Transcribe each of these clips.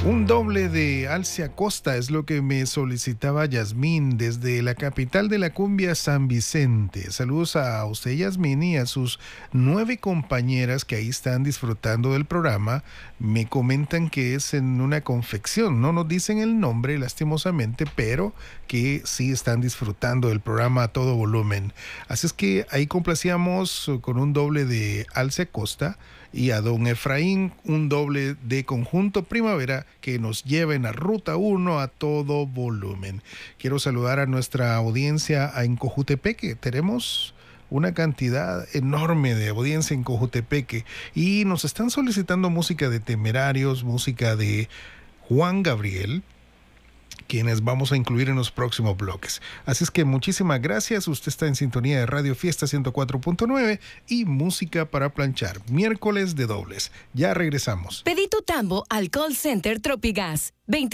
Un doble de Alcia Costa es lo que me solicitaba Yasmín desde la capital de la cumbia, San Vicente. Saludos a usted, Yasmín, y a sus 9 compañeras que ahí están disfrutando del programa. Me comentan que es en una confección, no nos dicen el nombre lastimosamente, pero que sí están disfrutando del programa a todo volumen. Así es que ahí complacíamos con un doble de Alcia Costa, y a don Efraín un doble de Conjunto Primavera que nos lleven a Ruta 1 a todo volumen. Quiero saludar a nuestra audiencia en Cojutepeque. Tenemos una cantidad enorme de audiencia en Cojutepeque y nos están solicitando música de Temerarios, música de Juan Gabriel, quienes vamos a incluir en los próximos bloques. Así es que muchísimas gracias. Usted está en sintonía de Radio Fiesta 104.9 y Música para Planchar, miércoles de dobles. Ya regresamos. Pedí tu tambo al call center Tropigas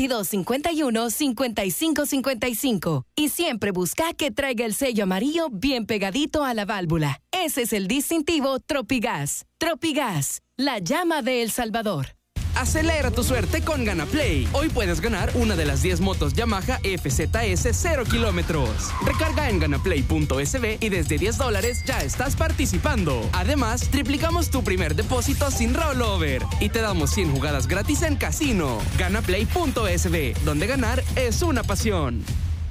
2251-5555 y siempre busca que traiga el sello amarillo bien pegadito a la válvula. Ese es el distintivo Tropigas. Tropigas, la llama de El Salvador. Acelera tu suerte con GanaPlay. Hoy puedes ganar una de las 10 motos Yamaha FZS 0 kilómetros. Recarga en ganaplay.sb y desde $10 ya estás participando. Además, triplicamos tu primer depósito sin rollover y te damos 100 jugadas gratis en casino. Ganaplay.sb, donde ganar es una pasión.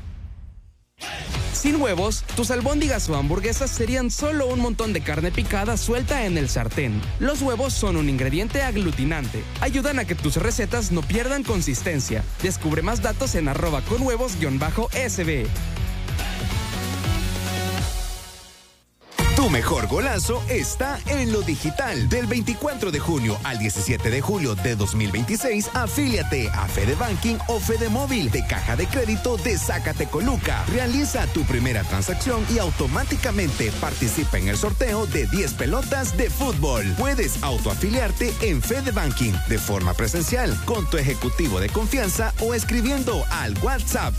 Sin huevos, tus albóndigas o hamburguesas serían solo un montón de carne picada suelta en el sartén. Los huevos son un ingrediente aglutinante. Ayudan a que tus recetas no pierdan consistencia. Descubre más datos en @conhuevos_sb. Tu mejor golazo está en lo digital. Del 24 de junio al 17 de julio de 2026, afíliate a Fede Banking o Fede Móvil de Caja de Crédito de Zacatecoluca. Realiza tu primera transacción y automáticamente participa en el sorteo de 10 pelotas de fútbol. Puedes autoafiliarte en Fede Banking de forma presencial con tu ejecutivo de confianza o escribiendo al WhatsApp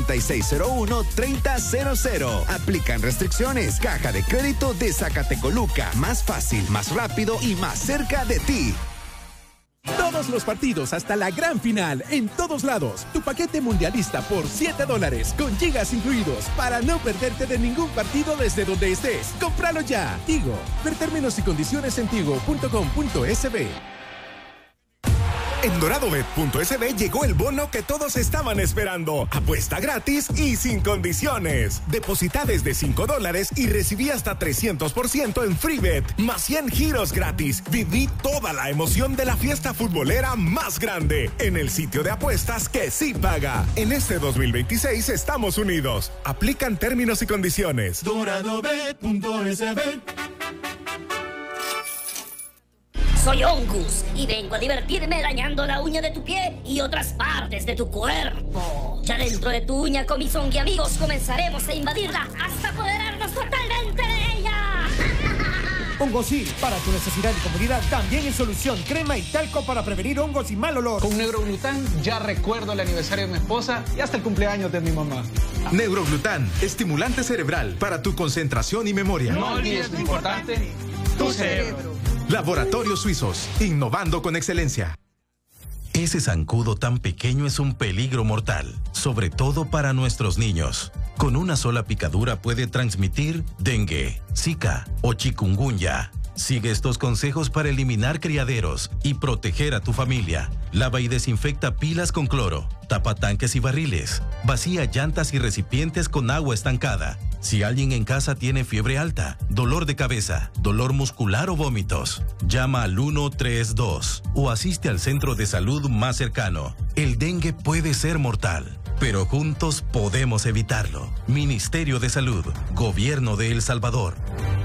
7601-3000. Aplican restricciones. Caja de Crédito de Zacatecoluca. Más fácil, más rápido y más cerca de ti. Todos los partidos hasta la gran final, en todos lados. Tu paquete mundialista por $7, con gigas incluidos, para no perderte de ningún partido desde donde estés. ¡Cómpralo ya! Tigo. Ver términos y condiciones en tigo.com.sb. En doradobet.sb llegó el bono que todos estaban esperando. Apuesta gratis y sin condiciones. Deposita desde $5 y recibí hasta 300% en FreeBet, más 100 giros gratis. Viví toda la emoción de la fiesta futbolera más grande en el sitio de apuestas que sí paga. En este 2026 estamos unidos. Aplican términos y condiciones. Doradobet.sb. Soy Ongus y vengo a divertirme dañando la uña de tu pie y otras partes de tu cuerpo. Ya dentro de tu uña, con mis ongi amigos, comenzaremos a invadirla hasta apoderarnos totalmente de ella. Hongosil, para tu necesidad y comodidad, también en solución, crema y talco para prevenir hongos y mal olor. Con Neuroglután ya recuerdo el aniversario de mi esposa y hasta el cumpleaños de mi mamá. Neuroglután, estimulante cerebral para tu concentración y memoria. No olvides lo importante, tu cerebro. Laboratorios Suizos, innovando con excelencia. Ese zancudo tan pequeño es un peligro mortal, sobre todo para nuestros niños. Con una sola picadura puede transmitir dengue, zika o chikungunya. Sigue estos consejos para eliminar criaderos y proteger a tu familia. Lava y desinfecta pilas con cloro. Tapa tanques y barriles. Vacía llantas y recipientes con agua estancada. Si alguien en casa tiene fiebre alta, dolor de cabeza, dolor muscular o vómitos, llama al 132 o asiste al centro de salud más cercano. El dengue puede ser mortal, pero juntos podemos evitarlo. Ministerio de Salud, Gobierno de El Salvador.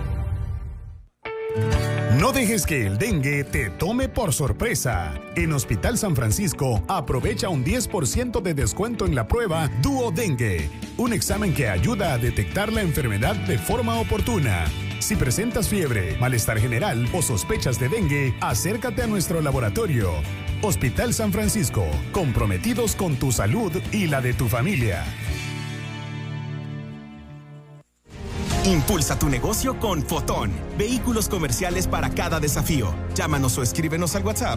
No dejes que el dengue te tome por sorpresa. En Hospital San Francisco, aprovecha un 10% de descuento en la prueba Duo Dengue, un examen que ayuda a detectar la enfermedad de forma oportuna. Si presentas fiebre, malestar general o sospechas de dengue, acércate a nuestro laboratorio. Hospital San Francisco, comprometidos con tu salud y la de tu familia. Impulsa tu negocio con Fotón. Vehículos comerciales para cada desafío. Llámanos o escríbenos al WhatsApp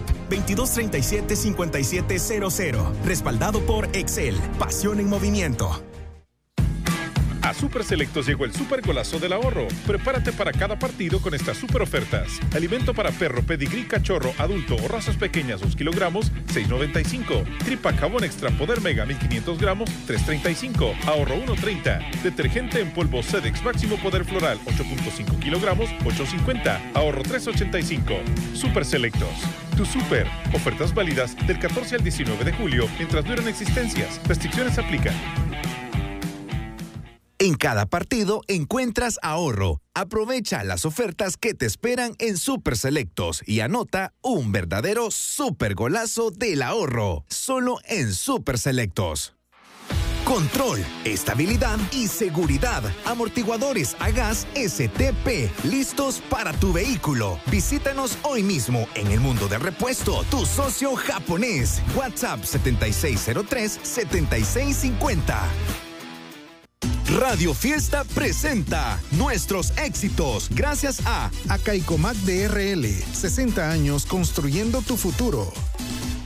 2237-5700. Respaldado por Excel. Pasión en movimiento. A Super Selectos llegó el super golazo del ahorro. Prepárate para cada partido con estas super ofertas. Alimento para perro, pedigrí, cachorro, adulto o razas pequeñas 2 kilogramos, $6.95. Tripa jabón extra poder mega 1500 gramos, $3.35. Ahorro 1.30. Detergente en polvo Sedex máximo poder floral 8.5 kilogramos, $8.50. Ahorro 3.85. Super Selectos. Tu super. Ofertas válidas del 14 al 19 de julio mientras duran existencias. Restricciones aplican. En cada partido encuentras ahorro. Aprovecha las ofertas que te esperan en Super Selectos y anota un verdadero super golazo del ahorro. Solo en Super Selectos. Control, estabilidad y seguridad. Amortiguadores a gas STP, listos para tu vehículo. Visítanos hoy mismo en El Mundo del Repuesto, tu socio japonés. WhatsApp 7603-7650. Radio Fiesta presenta nuestros éxitos gracias a Acaicomac DRL, 60 años construyendo tu futuro.